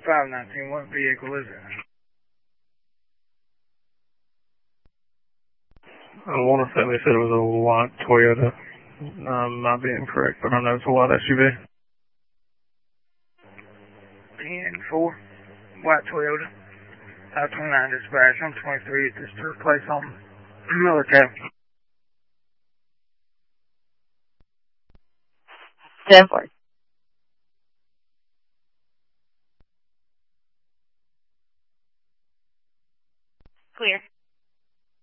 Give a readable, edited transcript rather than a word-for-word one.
519, what vehicle is it? I want to say they said it was a white Toyota. Might be incorrect, but I know it's a white SUV. 10-4, white Toyota. 529 dispatch. I'm 23 at this third place on Miller Cab. 10-4.